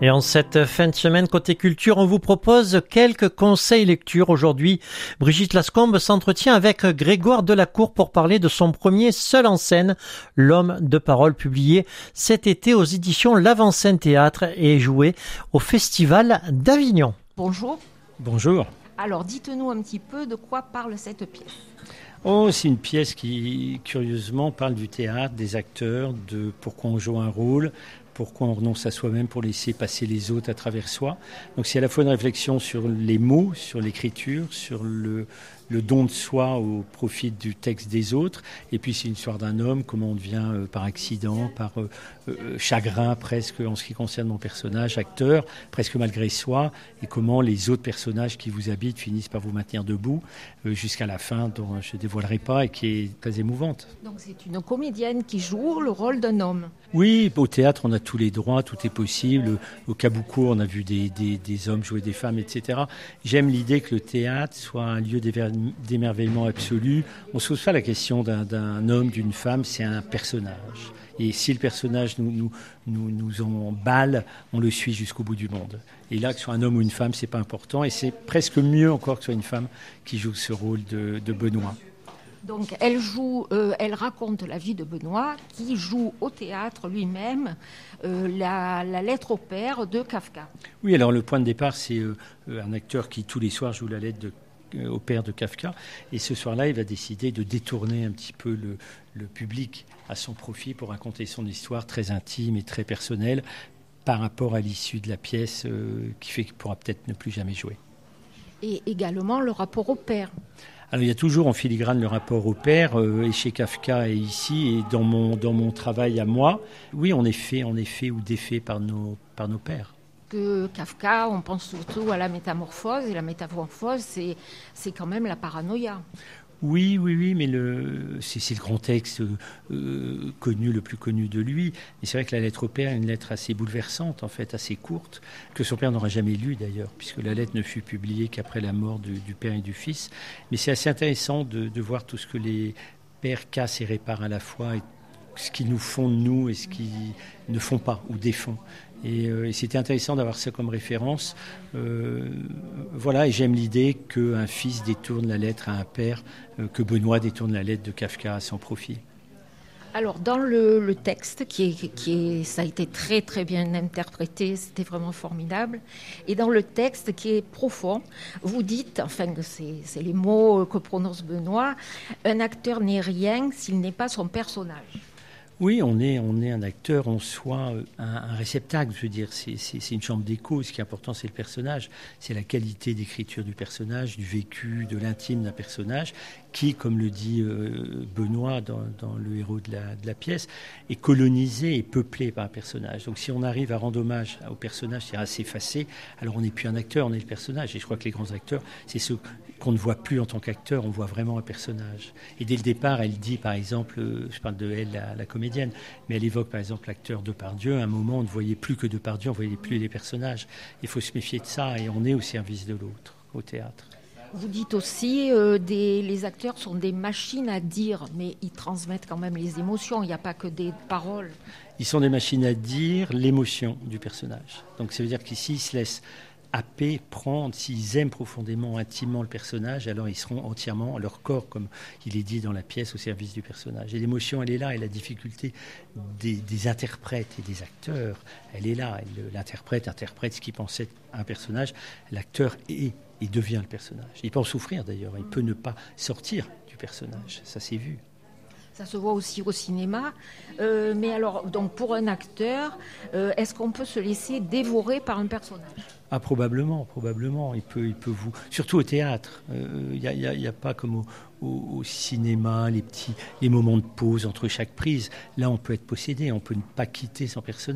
Et en cette fin de semaine, côté culture, on vous propose quelques conseils lecture. Aujourd'hui, Brigitte Lascombe s'entretient avec Grégoire Delacour pour parler de son premier seul en scène, L'Homme de parole, publié cet été aux éditions L'Avant-Scène Théâtre et joué au Festival d'Avignon. Bonjour. Bonjour. Alors, dites-nous un petit peu de quoi parle cette pièce. Oh, c'est une pièce qui, curieusement, parle du théâtre, des acteurs, de pourquoi on joue un rôle, pourquoi on renonce à soi-même pour laisser passer les autres à travers soi. Donc c'est à la fois une réflexion sur les mots, sur l'écriture, sur le don de soi au profit du texte des autres. Et puis c'est une histoire d'un homme, comment on devient par accident, par chagrin presque en ce qui concerne mon personnage, acteur, presque malgré soi, et comment les autres personnages qui vous habitent finissent par vous maintenir debout jusqu'à la fin, dont je ne dévoilerai pas et qui est très émouvante. Donc c'est une comédienne qui joue le rôle d'un homme. Oui, au théâtre, on a tous les droits, tout est possible. Au Kabuko, on a vu des hommes jouer des femmes, etc. J'aime l'idée que le théâtre soit un lieu d'émerveillement absolu. On ne se pose pas la question d'un homme, d'une femme, c'est un personnage. Et si le personnage nous emballe, on le suit jusqu'au bout du monde. Et là, que ce soit un homme ou une femme, c'est pas important. Et c'est presque mieux encore que ce soit une femme qui joue ce rôle de Benoît. Donc elle raconte la vie de Benoît qui joue au théâtre lui-même la lettre au père de Kafka. Oui, alors le point de départ, c'est un acteur qui tous les soirs joue la lettre au père de Kafka. Et ce soir-là, il va décider de détourner un petit peu le public à son profit pour raconter son histoire très intime et très personnelle par rapport à l'issue de la pièce qui fait qu'il pourra peut-être ne plus jamais jouer. Et également le rapport au père. Alors il y a toujours en filigrane le rapport au père, et chez Kafka et ici, et dans mon travail à moi. Oui, on est fait ou défait par nos pères. Que Kafka, on pense surtout à la métamorphose, et la métamorphose, c'est quand même la paranoïa. Oui, mais c'est le grand texte connu, le plus connu de lui. Et c'est vrai que la lettre au père est une lettre assez bouleversante, en fait, assez courte, que son père n'aura jamais lue d'ailleurs, puisque la lettre ne fut publiée qu'après la mort du père et du fils. Mais c'est assez intéressant de voir tout ce que les pères cassent et réparent à la fois, et ce qu'ils nous font de nous et ce qu'ils ne font pas ou défont. Et c'était intéressant d'avoir ça comme référence. Voilà, et j'aime l'idée qu'un fils détourne la lettre à un père, que Benoît détourne la lettre de Kafka à son profit. Alors, dans le texte, ça a été très très bien interprété, c'était vraiment formidable. Et dans le texte qui est profond, vous dites, enfin, c'est les mots que prononce Benoît, un acteur n'est rien s'il n'est pas son personnage. Oui, on est un acteur en soi, un réceptacle, je veux dire, c'est une chambre d'écho. Ce qui est important, c'est le personnage, c'est la qualité d'écriture du personnage, du vécu, de l'intime d'un personnage, qui, comme le dit Benoît dans le héros de la pièce, est colonisé et peuplé par un personnage. Donc si on arrive à rendre hommage au personnage, c'est-à-dire à s'effacer, alors on n'est plus un acteur, on est le personnage. Et je crois que les grands acteurs, c'est ceux qu'on ne voit plus en tant qu'acteur, on voit vraiment un personnage. Et dès le départ, elle dit, par exemple, je parle de elle, la comédienne, mais elle évoque, par exemple, l'acteur Depardieu. À un moment, on ne voyait plus que Depardieu, on ne voyait plus les personnages. Il faut se méfier de ça, et on est au service de l'autre, au théâtre. Vous dites aussi les acteurs sont des machines à dire, mais ils transmettent quand même les émotions, il n'y a pas que des paroles. Ils sont des machines à dire l'émotion du personnage. Donc ça veut dire qu'ici, ils se laissent happer, prendre, s'ils aiment profondément, intimement le personnage, alors ils seront entièrement, leur corps, comme il est dit dans la pièce, au service du personnage. Et l'émotion, elle est là, et la difficulté des interprètes et des acteurs, elle est là. L'interprète interprète ce qu'il pensait à un personnage, l'acteur il devient le personnage. Il peut en souffrir d'ailleurs, il peut ne pas sortir du personnage, ça s'est vu. Ça se voit aussi au cinéma. Mais alors, donc pour un acteur, est-ce qu'on peut se laisser dévorer par un personnage ? Ah, probablement. Il peut vous, surtout au théâtre. Il y a pas comme au cinéma les moments de pause entre chaque prise. Là, on peut être possédé, on peut ne pas quitter son personnage.